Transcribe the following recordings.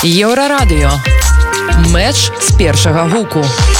Еўрарадыё. Мэч з першага гуку.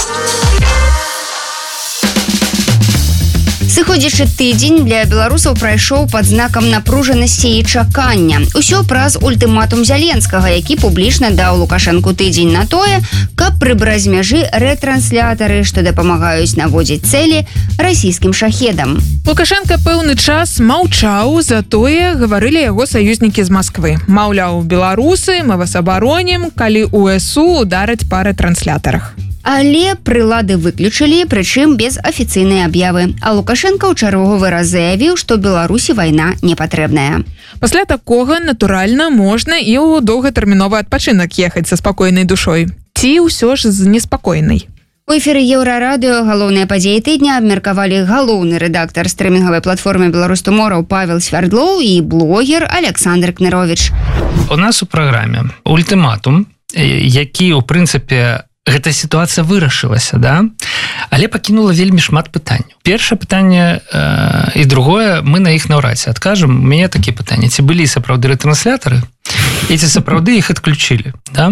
Сыходзячы тыдзень для беларусаў прайшоў пад знакам напружанасці і чакання. Усё праз ультыматум Зяленскага, які публічна даў Лукашэнку тыдзень на тое, каб прыбраць з мяжы рэтранслятары, што дапамагаюць наводзіць цэлі расійскім шахедам. Лукашенко пэўны час маўчаў, затое гаварылі яго саюзнікі з Масквы. Маўляў, беларусы, мы вас абаронім, калі УСУ удараць па рэтранслятарах. Але прылады выключылі, прычым без афіцыйнай аб'явы. А Лукашенко ў чарговы раз заявіў, што Беларусі вайна не патрэбная. Пасля такога, натуральна, можна і ў доўгатэрміновы адпачынак ехаць са спакойнай душой. Ці ўсё ж з неспакойнай. У эфіры Еўрарадыё галоўныя падзеі тыдня абмеркавалі галоўны рэдактар стрымінгавай платформы «Беларусь Туморроу» Павел Свярдлоў і блогер Александр Кнырович. У нас у праграме ультыматум, які, у прынцыпе, гэта сітуацыя вырашылася, да? Але пакінула вельмі шмат пытанняў. Першае пытанне і другое, мы на іх наўрад ці адкажам. У мяне такія пытанні. Ці былі сапраўды рэтранслятары? І ці сапраўды іх адключылі? Да?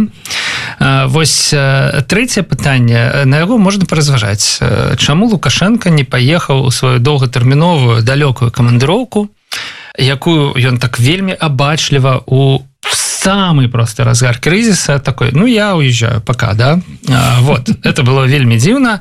Вось трэцяе пытанне, на яго можна паразважаць. Чаму Лукашенко не паехаў у сваю доўгатэрміновую далёкую камандыроўку, якую ён так вельмі абачліва у самый просто разгар кризиса такой, я уезжаю, пока, да? Вот, это было вельмі дзіўна.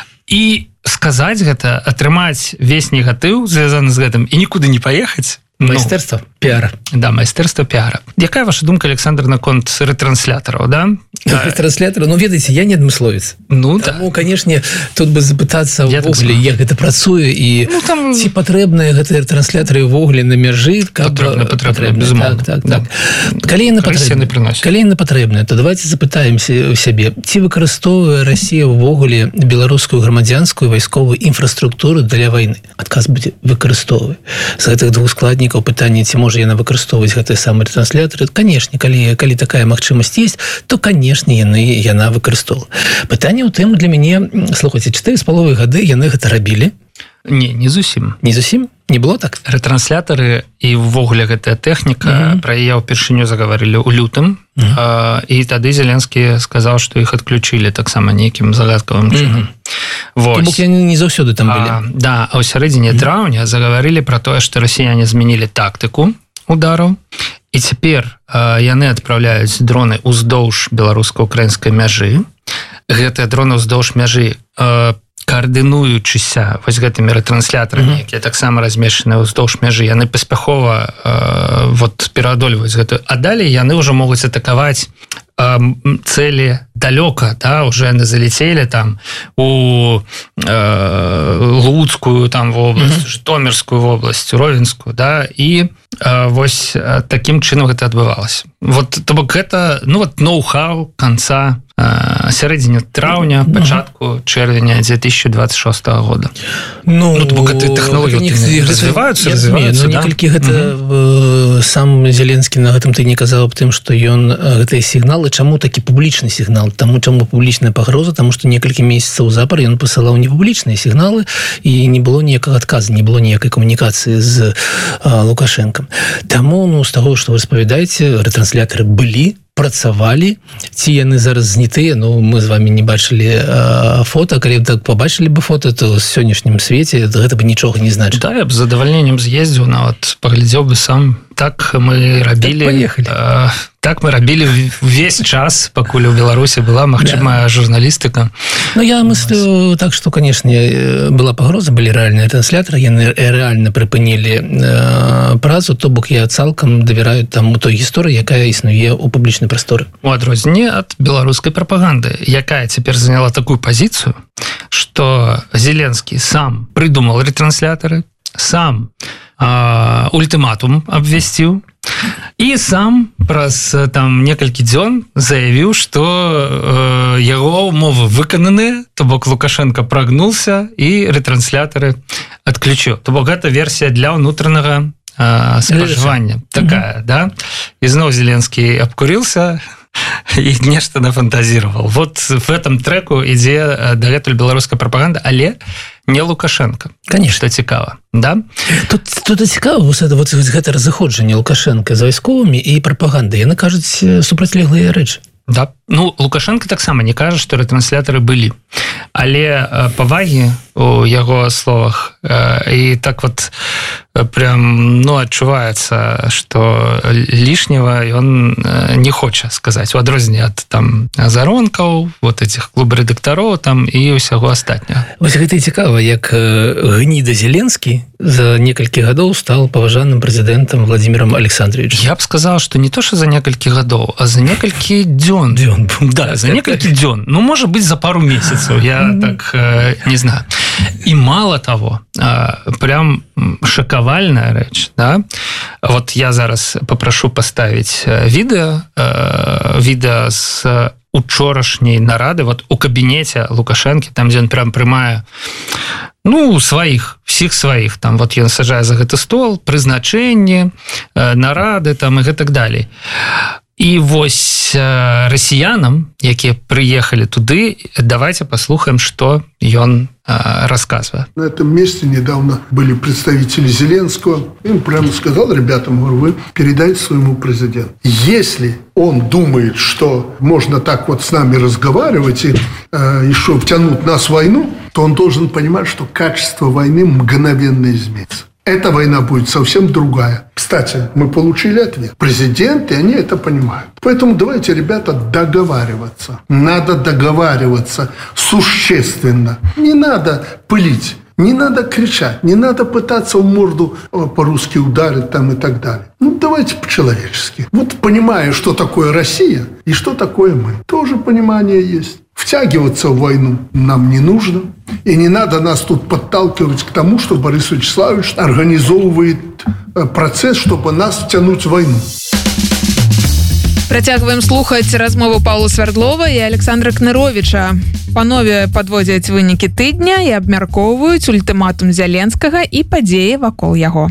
І сказаць гэта, атрымаць весь негатыў, звязаны з гэтым, і нікуды не паехаць. Майстэрства піара. Да, майстэрства піара. Якая ваша думка, Александр, наконт рэтранслятараў, да? Рэтранслятары, ведаеце, я не адмысловец. Таму, канешне, тут бы запытацца ўвогуле, як гэта працуе, і ці патрэбныя гэтыя рэтранслятары ўвогуле на мяжы, каб патрэбна, безумоўна. Так. Калі яны патрэбныя, то давайте запытаемся ў сябе, ці выкарыстоўвае Расія ўвогуле беларускую грамадзянскую вайсковую інфраструктуру для вайны? Адказ будзе выкарыстоўвае. З гэтых двух складнікаў пытанне, ці можа яна выкарыстоўваць гэтыя самыя рэтранслятары? Канешне, калі такая магчымасць есть, то, канешне, яна выкарыстоўвала. Пытанне ў тым для мяне, слухайце, 4,5 гады яны гэта рабілі? Не зусім. Не зусім? Не было так? Рэтранслятары і ўвогуле гэтая тэхніка, пра яе ўпершыню загаварылі ў лютым, і тады Зеленскі сказаў, што іх адключылі таксама нейкім загадкавым чынам. То бок яны не заўсёды там былі. Да, а ў сярэдзіне траўня загаварылі пра тое, што расіяне змянілі тактыку удараў, і цяпер яны адпраўляюць дроны ўздоўж беларуска-украінскай мяжы. Гэтыя дроны ўздоўж мяжы каардынуючыся вось гэтымі рэтранслятарамі, якія таксама размешчаны ўздоўж мяжы, яны паспяхова пераадольваюць гэтую. А далей яны ўжо могуць атакаваць цэлі далёка, да, уже яны залецелі там у Луцкую там вобласць, Жытомірскую вобласць, Ровенскую, да, і вось такім чынам гэта адбывалася. То бок гэта, ноу-хау канца сярэдзіне траўня, пачатку чэрвеня 2026 года. То бок гэтыя тэхналогіі развіваюцца, некалькі гэта сам Зеленскі на гэтым тыдні казаў аб тым, што ён гэтыя сігналы, чаму такі публічны сігнал, чаму публічная пагроза, таму што некалькі месяцаў запар ён пасылаў непублічныя сігналы і не было ніякага адказа, не было ніякай камунікацыі з Лукашэнкам. Таму, з таго, што вы распавядаеце, рэтранслятары былі, працавалі, ці яны зараз знятыя, мы з вами не бачылі фота, калі так побачылі бы фота, то з сённяшнім свеце гэта бы нічога не значыць. Да, я б з задавальненнем з'ездзіў, нават паглядзеў бы сам. Так мы рабілі. Так мы рабілі ўвесь час, пакуль у Беларусі была магчымая журналістыка. Я мыслю так, што, канешне, была пагроза, былі рэальныя транслятары, яны рэальна прыпынілі працу, то бок я цалкам давяраю таму той гісторыі, якая існуе ў публічнай прасторы. У адрозненне ад беларускай прапаганды, якая цяпер заняла такую пазіцыю, што Зеленскі сам прыдумал рэтранслятары, сам ультыматум абвясціў, і сам праз некалькі дзён заявіў, што яго ўмовы выкананыя, то бок Лукашенко прагнулся і рэтранслятары адключыў. То бок гэта версія для ўнутранага спажывання. Такая, да? І зноў Зеленскі абкурился і нешта нафантазировал. В этом треку ідзе дагэтуль беларуская прапаганда, але не Лукашенко. Конечно, цікава, да? Тут цікава гэта разыходжанне Лукашенко з вайсковымі і прапагандай. Яны кажуць супрацьлеглыя рэчы. Да. Ну, Лукашенко таксама не кажа, што рэтрансляторы былі. Але павагі у яго словах і так вот прям, ну, адчуваецца, што лішнего ён не хоча сказаць. У адрозненне ад там заронкаў, вот этих клуб-рэдактароў там і ўсяго астатняга. Вось гэта цікава, як гніда Зеленскі за некалькі гадоў стал паважаным прэзідэнтам Владимиром Александровичем. Я б сказал, что не то, что за некалькі гадоў, а за некалькі дзён. Да, за некалькі дзён. Ну, может быть, за пару месяцев, я так не знаю. И мало того, прям шокавальная рэч, да? Вот я зараз попрошу поставить відэо з учорашняй нарады, вот у кабінеце Лукашэнкі, там, дзе ён прям прымае, ну, всіх сваіх, там, вот ён сажае за гэты стол, прызначэнні, нарады, там, і гэтак далей. І вось расіянам, якія прыехалі туды, давайте послухаем, что ён рассказывает. На этом месте недавно были представители Зеленского. Им прямо сказал ребятам, вы передайте своему президенту. Если он думает, что можно так вот с нами разговаривать и еще втянуть нас в войну, то он должен понимать, что качество войны мгновенно изменится. Эта война будет совсем другая. Кстати, мы получили ответ. Президенты, они это понимают. Поэтому давайте, ребята, договариваться. Надо договариваться существенно. Не надо пылить, не надо кричать, не надо пытаться в морду по-русски ударить там и так далее. Ну, давайте по-человечески. Вот понимая, что такое Россия и что такое мы. Тоже понимание есть. Втягиваться в войну нам не нужно. И не надо нас тут подталкивать к тому, что Борис Вячеславович организовывает процесс, чтобы нас втянуть в войну. Працягваем слухаць размову Паўла Свярдлова і Александра Кныровіча. Панове падводзяць вынікі тыдня і абмяркоўваюць ультыматум Зеленскага і падзеі вакол яго.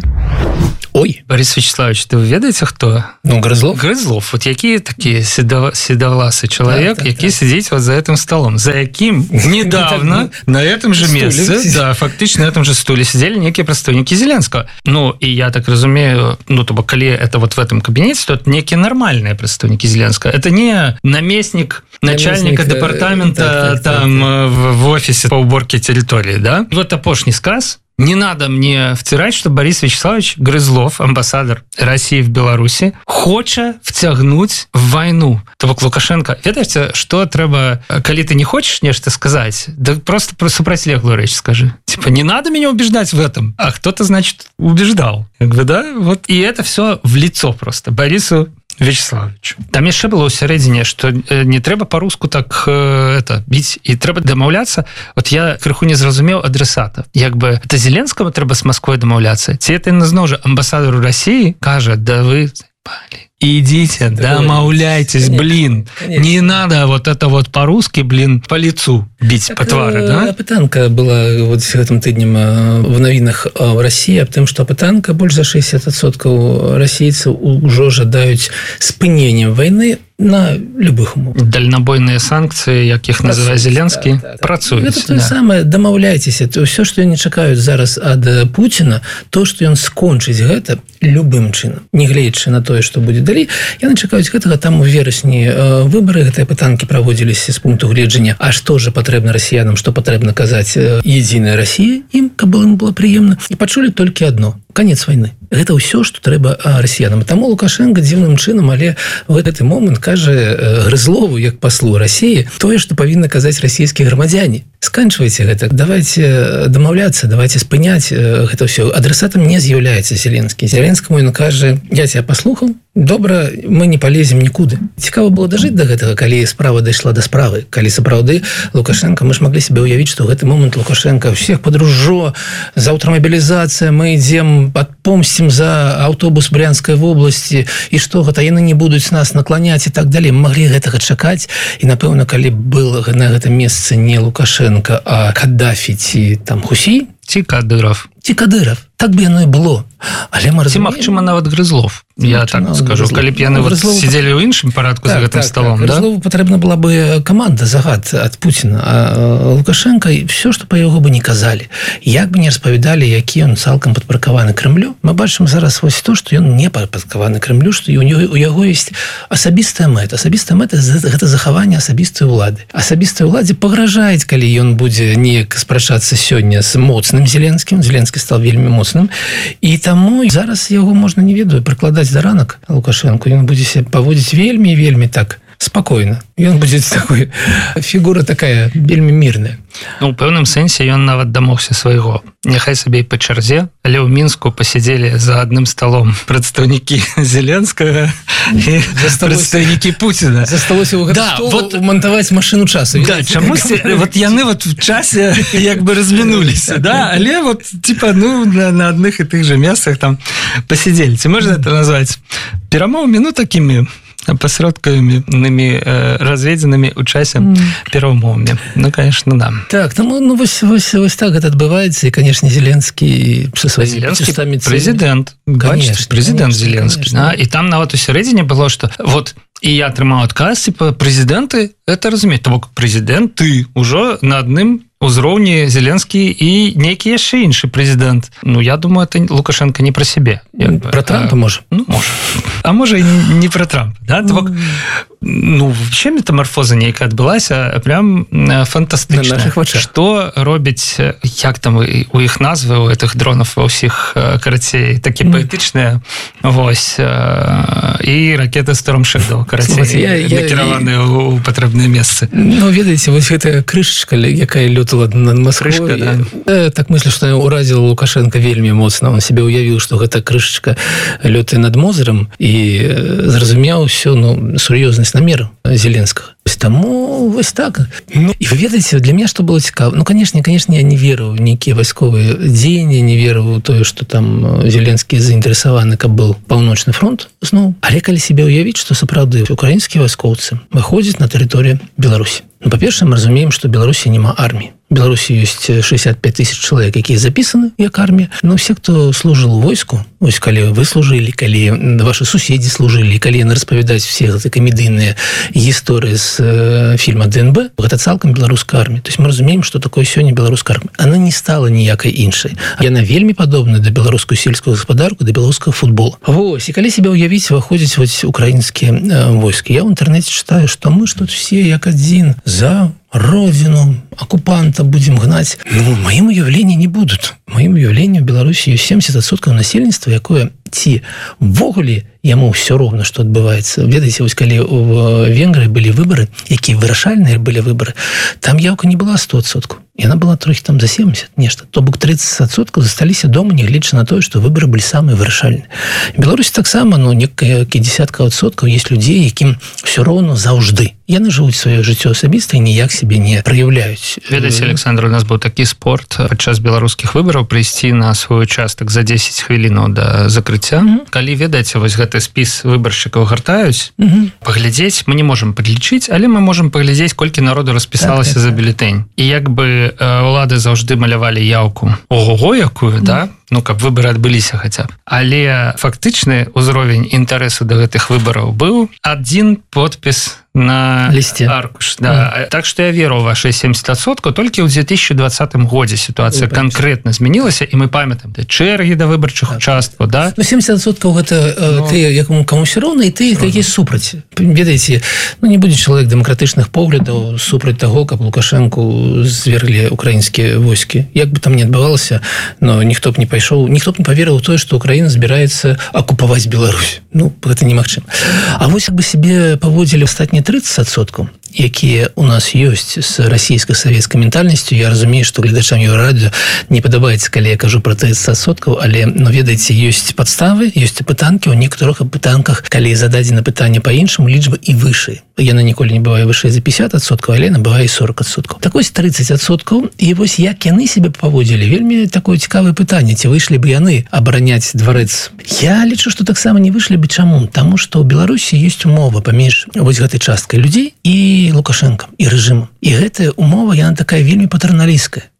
Ой, Борис Вячеславович, ты ведаеце, хто? Ну, Грызлов. Грызлов. Вот які такі седовласый человек, які сидит вот за этим столом, за яким недавно на этом же месте, да, фактично на этом же стуле сидели некие представники Зеленского. Ну, и я так разумею, ну, то коли это вот в этом кабинете, то это некие нормальные представники Зеленского. Это не наместник начальника департамента там в офисе по уборке территории, да? И вот апошний сказ. Не надо мне втирать, что Борис Вячеславович Грызлов, амбассадор России в Беларуси, хоча втягнуть в войну. То бок Лукашенко, ведаеце, что трэба, коли ты не хочешь нечто сказать, да просто про супрацьлеглую речь скажи. Типа, не надо меня убеждать в этом. А кто-то, значит, убеждал. Как бы, да? Вот. И это все в лицо просто Борису Вячеславовичу. Там яшчэ было ў сярэдзіне, што не трэба па-руску так біць, і трэба дамаўляцца. Вот я крыху не зразумеў адресата. Як бы это Зеленскому трэба з Москвой дамаўляцца. Ці это зноў жа амбасадару России кажа, да вы заебали. Идите, домовляйтесь, блин. Не надо вот это вот по-русски, блин, по лицу бить, так, по твары, да? Апытанка была вот гэтым тыднем в навінах в России аб тым, што апытанка больш за 60% расейцаў ужо жадаюць спынення войны на любых умовах. Дальнобойные санкции, як их называе Зеленскі, працуюць. Это то самое, дамаўляйцеся. Все, што яны чакаюць зараз ад Путіна, то, што ён скончыць гэта любым чынам. Не гледзячы на тое, што будзе далей, яны чакаюць гэтага. Там у верасні выбары, гэтыя пытанкі праводзіліся з пункту гледжання. А што же патрэбна расіянам, што патрэбна казаць единая Россия, ім, каб ім было прыемна. І пачулі толькі адно. Конец войны. Гэта ўсё, што трэба расіянам. Таму Лукашенко дзіўным чынам, але в гэты момант кажа Грызлову, як паслу России, тое, што павінны казаць расійскія грамадзяне. Сканчвайце гэта. Давайте дамаўляцца, давайте спыняць гэта ўсё. Адресатам не з'яўляецца Зеленскі. Зеленскаму ён кажа, я тебя паслухаў, добра, мы не полезем нікуды. Цікава было дажыць до гэтага, калі справа дайшла до справы. Калі сапраўды Лукашенко, мы ж маглі себе уявіць, што ў гэты момант Лукашенко всех подружжо, заўтра мобілізацыя, мы ідзем отпомстим за аўтобус Брянской области, і што гэта яны не будуць нас наклоняць і так далее. Мы маглі гэтага чакаць, і напэўна, калі был на гэтым месцы не Лукашенко, а Каддафі ці там Хусей, ці Кадыров, ці Кадыров, так бы яно і было. Але мы разумеем... Магчыма, нават Грызлов, я так скажу. Калі б яны сидзелі ў іншым парадку за гэтым столом. Грызлову патрэбна была бы команда, загад ад Пуціна. А Лукашенко, все, што па яго бы не казалі, як бы не распавядалі, які ён цалкам падпаркаваны Крымлю, мы бачым зараз вось то, што ён не падпаркаваны Крымлю, што у яго ёсць асабістая мэта. Асабістая мэта – гэта захаванне асабістай улады. Асабістай уладзе пагражаюць, калі ён будзе неяк спрачацца сёння з моцным Зеленскім. Зеленскі стал вельмі моцным. І таму зараз яго можна, не ведаю, прыкладаць да ранак Лукашенко. Ён будзе себе паводзіць вельмі так спокойно. Ён будзе такой, фігура такая вельмі мірная. Ну, у пэўным сэнсе ён нават дамогся свайго. Няхай сабе і па чарзе, але ў Мінску пасядзелі за адным столом прадстаўнікі Зеленскага і прадстаўнікі Пуціна. Засталося ў гэты стол умантаваць машыну часу. Да, чамусьці, яны в часе як бы размінуліся, да? Але на адных і тых жа месцах там пасядзелі. Ці можна это назваць перамовамі, такімі посродками разведенными у часе перамовамі. Конечно, да. Так, вось так это адбываецца, і, конечно, Зеленскі со сваімі чыстамі президент. Конечно, президент Зеленскі. І там нават у сярэдзіне было, што і я атрымаў адказ, прэзідэнты это разумеюць. То бок прэзідэнты ўжо на адным узроўні Зеленскі і нейкі яшчэ іншы прэзідэнт. Я думаю, это Лукашенко не про себе. Про Трампа можа? Можа. А можа і не про Трампа. Да? Вообще метаморфоза нейкая адбылася прям фантастычна. Што робіць, як там у іх назвы, у гэтых дронаў ва ўсіх карацей, такі паэтычныя, і ракеты Storm Shadow, карацей, накіраваныя ў патрэбныя месцы. Ведаеце, вось гэтая крышачка, якая лётала над Москвой, так мыслю, што уразіла Лукашенко вельмі моцна. Он себе уявіў, што гэта крышачка лётае над Мозырам, і зразумеў усё, сур'ёзнасць намеру Зеленскага. Таму вось так. І вы ведаеце, для меня што было цікава? Конечно, я не веру в нейкія вайсковыя дзеянні, не веру ў тое, што там Зеленскі заінтарэсаваны, каб был паўночны фронт зноў. Але калі себе уявіць, што сапраўды украінскія вайскоўцы выходзяць на тэрыторыю Беларусі. Па-першае, мы разумеем, што Беларусі няма арміі. В Беларусі ёсць 65 тысяч чалавек, якія запісаны як армія. Но все, хто служил у войску, вось калі вы служылі, калі ваши суседзі служылі, калі яны распавядаюць все гэты камедыйныя гісторыі з фільма ДНБ, гэта цалкам беларуская армія. То есть мы разумеем, што такое сёння беларуская армія. Она не стала ніякай іншай. Яна вельмі падобная да беларускую сельскую гаспадарку, да беларускага футбола. Вось, і калі себе уявіць, выходзяць вось украінскія войскі. Я в інтэрнэце читаю, што мы ж тут все як адзін за родину оккупанта будем гнать. В моем уявлении не будут. В моем уявлении в Беларуси есть 70% насельніцтва, якое ці ввогуле яму все роўна, што адбываецца. Ведаеце, вось калі в Венгрыі былі выборы, якія вырашальныя былі выборы, там яўка не была 100%. Яна была трохі там за 70 нешта. То бок 30% засталіся дома, нягледзячы на тое, што выборы былі самыя вырашальныя. Беларусь таксама, некалькі десятка адсоткаў есть людзей, якім все роўна заўжды. Яны жывуць сваё жыццё асабіста і ніяк себе не праяўляюць. Ведаеце, Александр, у нас быў такі спорт падчас беларускіх выбараў прыйсці на свой участак за 10 хвілінаў да закрыцця. Калі ведаеце, вось гэты спіс выбаршчыкаў гартаюць, паглядзець мы не можам падлічыць, але мы можам паглядзець, колькі народу распісалася за бюлетэнь. І як бы улады заўжды малявалі яўку ого-го якую, да? Каб выборы адбыліся хаця б. Але фактычны ўзровень інтарэсу да гэтых выбараў быў адзін подпіс на лісце аркуш. Да. Так што я веру ў вашыя 70%, толькі ў 2020 годзе сітуацыя канкрэтна змянілася, і мы памятаем чэргі да выбарчых участкаў, да? 70% гэта тыя, якому каму ўсё роўна, і тыя, якія супраць. Ведаеце, не будзе чалавек дэмакратычных поглядаў супраць таго, каб Лукашэнку зверглі украінскія войскі. Як бы там не адбывалася, но ніхто б не пайшоў, ніхто б не паверыў у тое, што Украіна збіраецца акупаваць Беларусь. Гэта немагчыма. А вось як бы себе паводзілі астатнія 30%, якія у нас ёсць з расійска-савецкай ментальнасцю. Я разумею, што гледачам Еўрарадыё не падабаецца, калі я кажу про 30%, але, ведаеце, ёсць падставы, ёсць апытанкі. У некаторых апытанках, калі зададзена пытанне па-іншаму, лічба і вышэй. Яна ніколі не бывае вышэй за 50%, але яна бывае 40%. Так вось 30%, і вось як яны себе паводзілі, вельмі такое цікавае пытанне, ці выйшлі бы яны абараняць дварэц. Я лічу, што таксама не выйшлі бы. Чаму? Таму што ў Беларусі ёсць умова паміж вось гэтай часткай людзей і Лукашенко, і рэжымам. І гэтая умова, яна такая вельмі патэрналісткая.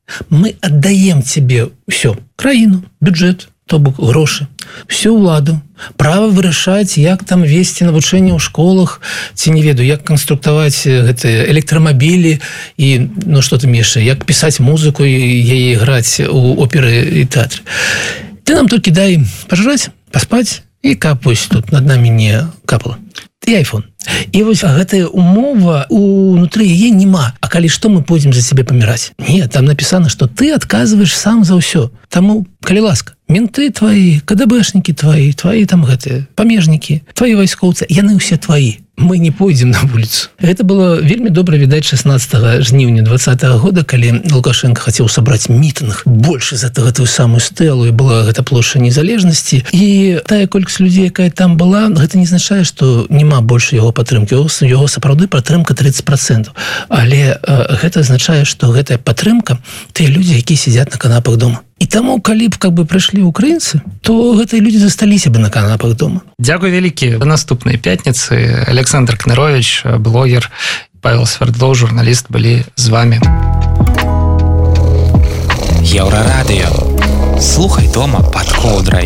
мы отдаем тебе все, краіну, бюджет, то бок грошы, всю ўладу, права вырашаць, як там весці навучэнне ў школах, ці не ведаю, як канструктаваць гэтыя электрамабілі і, ну, што там яшчэ, як пісаць музыку і яе граць у оперы і тэатры. Ты нам толькі дай пажраць, паспаць, і каб вось тут над намі не капала. І айфон. І вось гэтая умова унутры яе няма. А калі што, мы пойдзем за цябе паміраць? Не, там напісана, што ты адказваеш сам за ўсё. Таму, калі ласка, менты твои, КДБшнікі твои там гэтыя памежнікі, твои вайскоўцы, яны ўсе твои. Мы не пойдзем на вуліцу. Гэта было вельмі добра відаць 16 жніўня 20-го года, калі Лукашенко хацеў сабраць мітынг больше за гэтую самую стэлу, і была гэта плошча незалежнасці. І тая колькасць людзей, якая там была, гэта не азначае, што няма больше яго падтрымкі. Яго сапраўды падтрымка 30%. Але гэта азначае, што гэтая падтрымка тыя людзі, якія сядзяць на канапах дома. І таму, калі б прыйшлі украінцы, то гэтыя людзі засталіся бы на канапах дома. Дзякуй вялікі. Да наступнай пятніцы. Александр Кнарович, блогер, Павел Свердлов, журналіст, былі з вами. Еўрарадыё. Слухай дома пад коўдрай.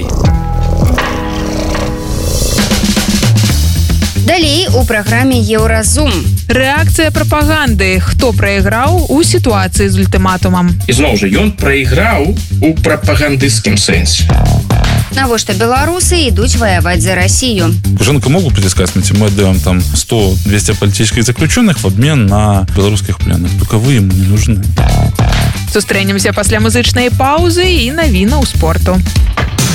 Далей у праграме Еўразум. Рэакцыя прапаганды. Хто прайграў у сітуацыі з ультыматумам? І зноў жа, ён прайграў у прапагандысцкім сэнсе. Навошта беларусы ідуць ваяваць за Россию? Лукашенко могут притискать, мы отдаем там 100-200 политических заключенных в обмен на белорусских пленных. Только вы ему не нужны. Сустрэнемся пасля музычнай паўзы і навінаў спорту.